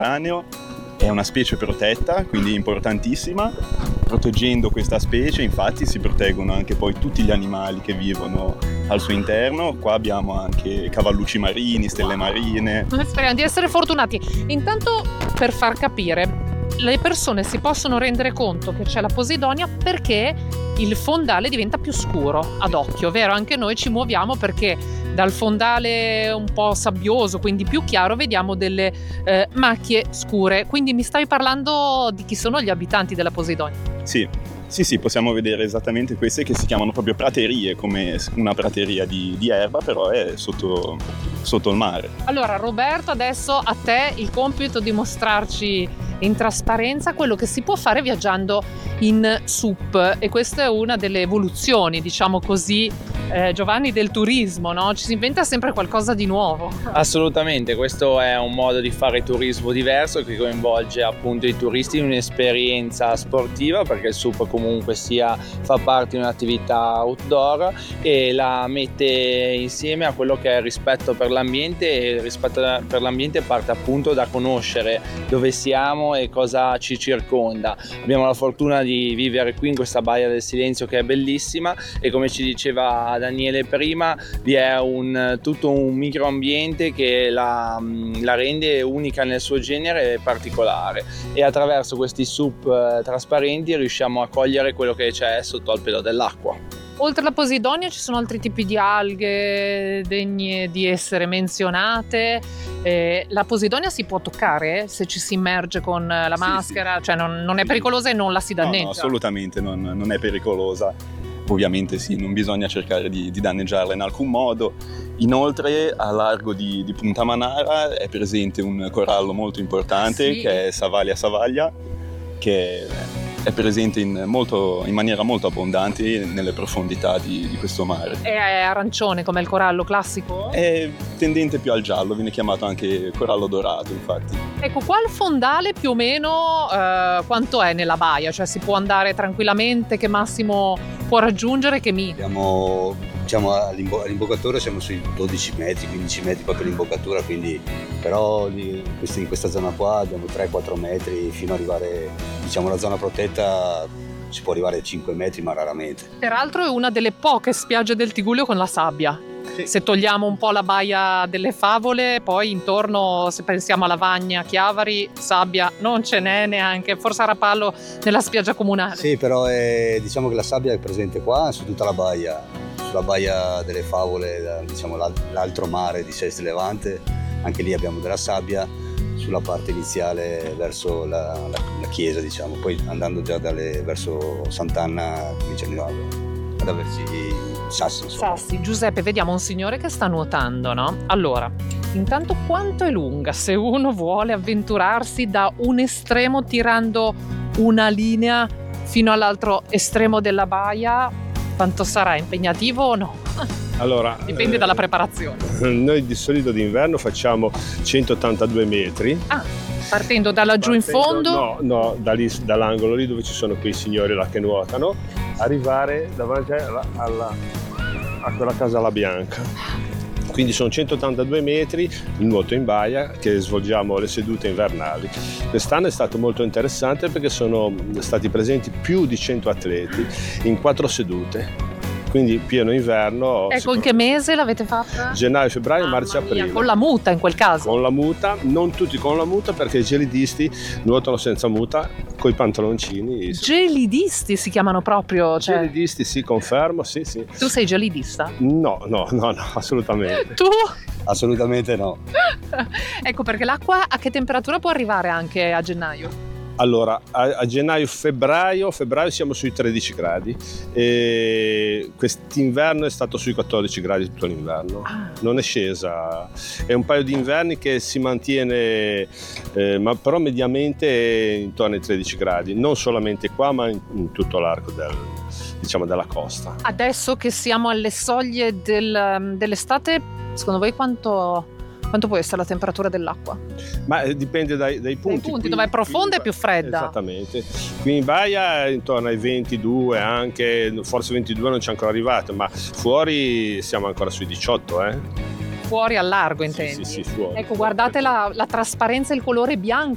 Mediterraneo. È una specie protetta, quindi importantissima. Proteggendo questa specie, infatti, si proteggono anche poi tutti gli animali che vivono al suo interno. Qua abbiamo anche cavallucci marini, stelle marine. Speriamo di essere fortunati. Intanto, per far capire, le persone si possono rendere conto che c'è la Posidonia perché il fondale diventa più scuro ad occhio, vero? Anche noi ci muoviamo perché dal fondale un po' sabbioso, quindi più chiaro, vediamo delle macchie scure. Quindi mi stavi parlando di chi sono gli abitanti della Posidonia? Sì, possiamo vedere esattamente queste che si chiamano proprio praterie, come una prateria di erba, però è sotto il mare. Allora Roberto, adesso a te il compito di mostrarci in trasparenza quello che si può fare viaggiando in SUP, e questa è una delle evoluzioni, diciamo così, Giovanni, del turismo, no? Ci si inventa sempre qualcosa di nuovo. Assolutamente, questo è un modo di fare turismo diverso che coinvolge appunto i turisti in un'esperienza sportiva, perché il SUP comunque fa parte di un'attività outdoor e la mette insieme a quello che è il rispetto per l'ambiente, e il rispetto per l'ambiente parte appunto da conoscere dove siamo e cosa ci circonda. Abbiamo la fortuna di vivere qui in questa Baia del Silenzio che è bellissima, e come ci diceva Daniele prima, vi è tutto un microambiente che la rende unica nel suo genere e particolare, e attraverso questi SUP trasparenti riusciamo a cogliere quello che c'è sotto al pelo dell'acqua. Oltre alla Posidonia ci sono altri tipi di alghe degne di essere menzionate. La Posidonia si può toccare se ci si immerge con la maschera? Cioè non è pericolosa e non la si danneggia? No, assolutamente non è pericolosa. Ovviamente sì, non bisogna cercare di danneggiarla in alcun modo. Inoltre a largo di Punta Manara è presente un corallo molto importante, che è Savalia savaglia, che è presente in maniera molto abbondante nelle profondità di questo mare. È arancione come il corallo classico? È tendente più al giallo, viene chiamato anche corallo dorato, infatti. Ecco, qua il fondale più o meno quanto è nella baia? Cioè si può andare tranquillamente, che massimo può raggiungere, che Abbiamo, diciamo, all'imboccatura siamo sui 12 metri, 15 metri proprio l'imboccatura, quindi però in questa zona qua abbiamo 3-4 metri fino ad arrivare, diciamo, la zona protetta si può arrivare a 5 metri, ma raramente. Peraltro è una delle poche spiagge del Tigullio con la sabbia. Sì. Se togliamo un po' la baia delle favole, poi intorno, se pensiamo a Lavagna, Chiavari, sabbia non ce n'è neanche, forse a Rapallo nella spiaggia comunale. Sì, però diciamo che la sabbia è presente qua su tutta la baia, sulla baia delle favole, diciamo l'altro mare di Sestri Levante, anche lì abbiamo della sabbia sulla parte iniziale verso la chiesa, diciamo, poi andando già verso Sant'Anna cominciano ad averci sassi. Giuseppe, vediamo un signore che sta nuotando, no? Allora, intanto quanto è lunga se uno vuole avventurarsi da un estremo tirando una linea fino all'altro estremo della baia? Quanto sarà, impegnativo o no? Allora, dipende dalla preparazione. Noi di solito d'inverno facciamo 182 metri. Partendo da laggiù in fondo? No, dall'angolo lì dove ci sono quei signori là che nuotano, arrivare davanti a quella casa alla Bianca. Quindi sono 182 metri il nuoto in baia che svolgiamo le sedute invernali. Quest'anno è stato molto interessante perché sono stati presenti più di 100 atleti in 4 sedute. Quindi pieno inverno. Ecco, in che mese l'avete fatta? Gennaio, febbraio, marzo, aprile. Con la muta in quel caso? Con la muta, non tutti con la muta perché i gelidisti nuotano senza muta, coi pantaloncini. Gelidisti si chiamano proprio? Cioè... Gelidisti, sì, confermo, sì. Tu sei gelidista? No, assolutamente. Tu? Assolutamente no. Ecco, perché l'acqua a che temperatura può arrivare anche a gennaio? Allora, a gennaio, febbraio siamo sui 13 gradi e quest'inverno è stato sui 14 gradi tutto l'inverno. Non è scesa, è un paio di inverni che si mantiene, ma però mediamente intorno ai 13 gradi, non solamente qua ma in tutto l'arco della costa. Adesso che siamo alle soglie dell'estate, secondo voi quanto può essere la temperatura dell'acqua? Ma dipende dai punti. Qui, dove è profonda è più fredda. Esattamente. Qui in baia è intorno ai 22, anche forse 22 non c'è ancora arrivato, ma fuori siamo ancora sui 18. Fuori al largo, intendi? Sì, fuori. Ecco, guardate la trasparenza e il colore bianco